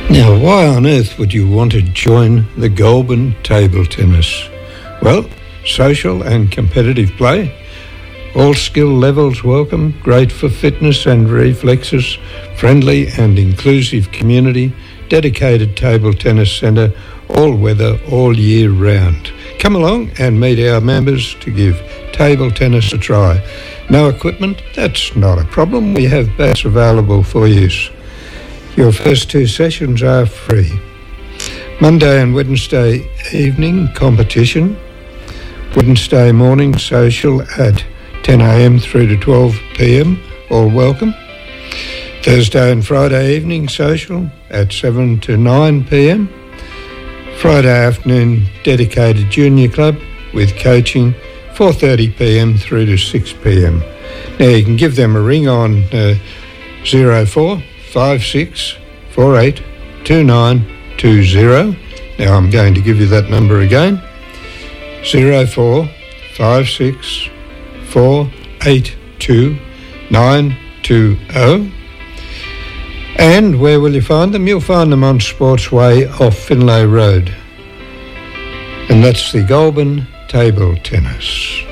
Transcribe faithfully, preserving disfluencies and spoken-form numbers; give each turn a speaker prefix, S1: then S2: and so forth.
S1: Now, why on earth would you want to join the Goulburn Table Tennis? Well, social and competitive play, all skill levels welcome, great for fitness and reflexes, friendly and inclusive community, dedicated table tennis centre, all weather, all year round. Come along and meet our members to give table tennis a try. No equipment? That's not a problem. We have bats available for use. Your first two sessions are free. Monday and Wednesday evening competition. Wednesday morning social at ten a.m. through to twelve p.m. All welcome. Thursday and Friday evening social at seven to nine p.m. Friday afternoon dedicated junior club with coaching four thirty p.m. through to six p.m. Now you can give them a ring on uh, zero four five six four eight two nine two zero. Now I'm going to give you that number again. zero four five six four eight two nine two zero. And where will you find them? You'll find them on Sportsway off Finlay Road. And that's the Goulburn Table Tennis.